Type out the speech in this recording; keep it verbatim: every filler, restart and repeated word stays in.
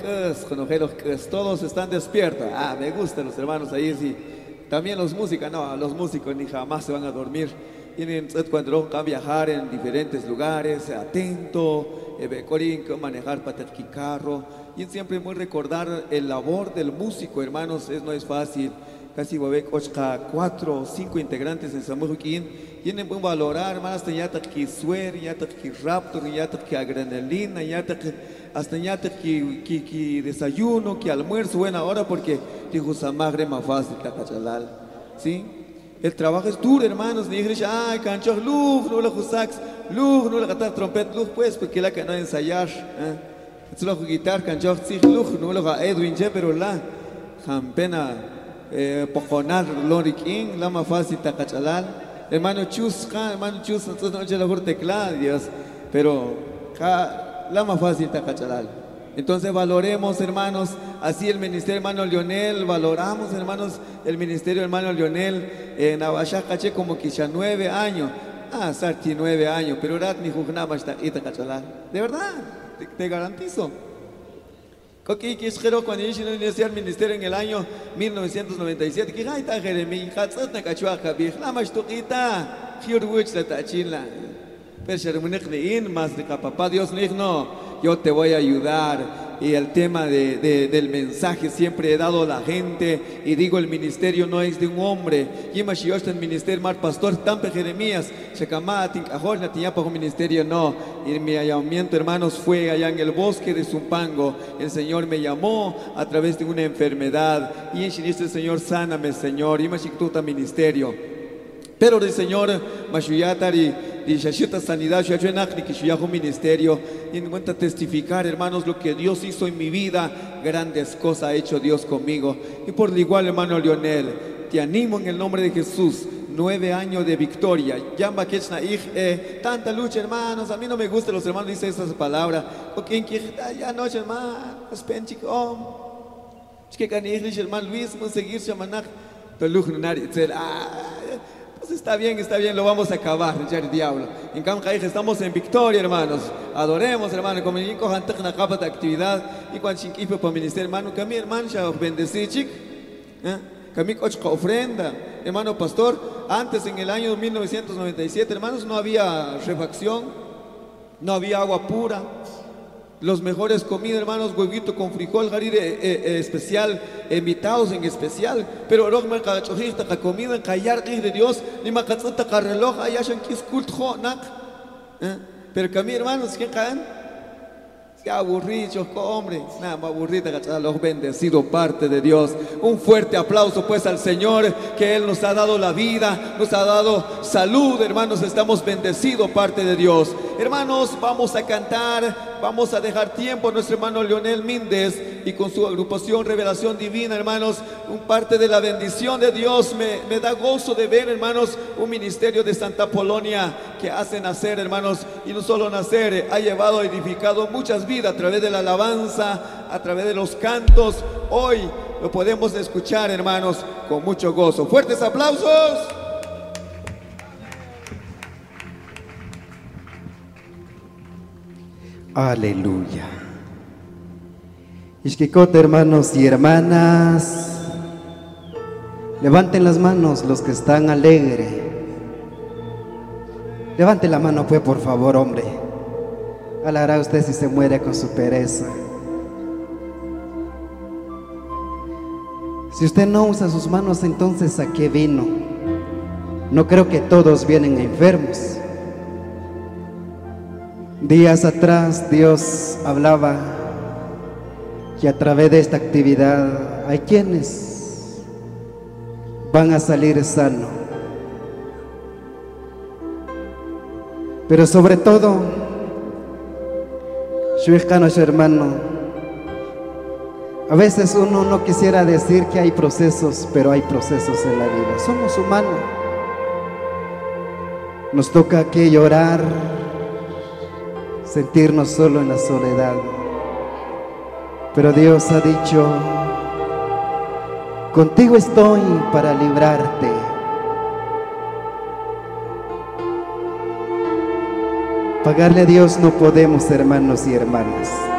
todos están despiertos. Ah, me gustan los hermanos ahí, sí. También los músicos, no, los músicos ni jamás se van a dormir. Tienen cuando van a viajar en diferentes lugares, atento, manejar patatki carro. Y siempre muy recordar el labor del músico, hermanos, es, no es fácil. Casi cuatro o cinco integrantes en Samujuquín tienen que valorar más hasta que suer, ya que raptor, ya que adrenalina, ya hasta ya que desayuno, que almuerzo, buena hora, porque dijo Samagre más fácil, Cachalal. ¿Sí? El trabajo es duro, hermanos. Ni dije, ay, cancho, luz, no lo sax, luz, no lo gatar trompet, luz, pues, porque la que no ensayar. Es lo guitar, cancho, sí, luz, no lo Edwin, pero la, jampena. Eh, poconar loriquín, la más fácil tacachalal, hermano chus, hermano chus, entonces no eche la mejor teclado, Dios, pero ja, la más fácil tacachalal. Entonces valoremos, hermanos, así el ministerio hermano Lionel, valoramos, hermanos, el ministerio hermano Lionel en Abashacache como que ya nueve años, ah, sarti nueve años, pero rat ni jujnama está tacachalal, de verdad, te, te garantizo. Coqui Quisquero cuando yo inicié el ministerio en el año mil novecientos noventa y siete, que ay ta Jeremí, hatzat na cachuaca bi, la más tuquita, hiurwich la tachila. Pero Shermunek lein más de papá Dios le dijo, no, yo te voy a ayudar. Y el tema de, de, del mensaje siempre he dado a la gente y digo el ministerio no es de un hombre. Y más yo el ministerio mar pastor tampe Jeremías, Shekamatin, Ajor, la tenía para un ministerio no. Y mi llamamiento, hermanos, fue allá en el bosque de Zumpango. El Señor me llamó a través de una enfermedad y en el Señor sáname, Señor. Y más tu ministerio. Pero el Señor Mashuyatari y Shashita Sanidad, Shuyahum Ministerio, y en cuenta testificar, hermanos, lo que Dios hizo en mi vida, grandes cosas ha hecho Dios conmigo. Y por igual, hermano Lionel, te animo en el nombre de Jesús, nueve años de victoria. Yamba Kechna eh, tanta lucha, hermanos, a mí no me gustan los hermanos, dicen esas palabras. Porque en que ya noche, hermano, es penchicom. Es que canijlish, hermano Luis, conseguir shamanak, peluj nunar, etcétera. Está bien, está bien, lo vamos a acabar, el diablo. En cambio, estamos en victoria, hermanos. Adoremos, hermanos. Como yo cojan una capa de actividad y cuando chinquipe para ministerio, hermano, que mi hermano ya bendecí, chic. Que mi coche ofrenda, hermano pastor. Antes, en el año mil novecientos noventa y siete, hermanos, no había refacción, no había agua pura. Los mejores comidas, hermanos, huevito con frijol, garir eh, eh, especial, invitados en especial. Pero ahora me cachojista, la comida, callar de Dios, ni me cachota, reloj, allá shan kis culto, nak. Pero que a mí, hermanos, ¿quién caen? Se aburridos, hombre, nada más aburrido, los bendecido parte de Dios. Un fuerte aplauso pues al Señor, que Él nos ha dado la vida, nos ha dado salud, hermanos, estamos bendecidos parte de Dios. Hermanos, vamos a cantar, vamos a dejar tiempo a nuestro hermano Lionel Míndez y con su agrupación Revelación Divina, hermanos, un parte de la bendición de Dios. Me, me da gozo de ver, hermanos, un ministerio de Santa Polonia que hace nacer, hermanos, y no solo nacer, ha llevado, edificado muchas vidas a través de la alabanza, a través de los cantos. Hoy lo podemos escuchar, hermanos, con mucho gozo. Fuertes aplausos. Aleluya. Ishkikote, hermanos y hermanas, levanten las manos los que están alegres. Levanten la mano pues, por favor, hombre. Hablará usted si se muere con su pereza. Si usted no usa sus manos, entonces ¿a qué vino? No creo que todos vienen enfermos. Días atrás Dios hablaba que a través de esta actividad hay quienes van a salir sanos. Pero sobre todo, Shuijanos, hermano, a veces uno no quisiera decir que hay procesos, pero hay procesos en la vida. Somos humanos. Nos toca aquí llorar, sentirnos solo en la soledad. Pero Dios ha dicho, contigo estoy para librarte. Pagarle a Dios no podemos, hermanos y hermanas.